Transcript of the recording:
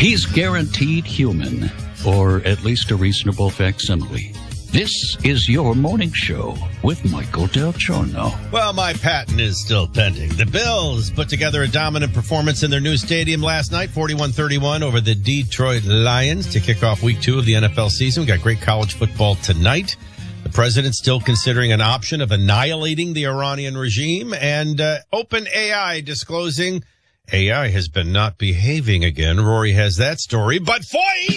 He's guaranteed human, or at least a reasonable facsimile. This is your morning show with Michael Del Giorno. Well, my patent is still pending. The Bills put together a dominant performance in their new stadium last night, 41-31 over the Detroit Lions to kick off week 2 of the NFL season. We got great college football tonight. The president's still considering an option of annihilating the Iranian regime, and OpenAI disclosing AI has been not behaving again. Rory has that story, but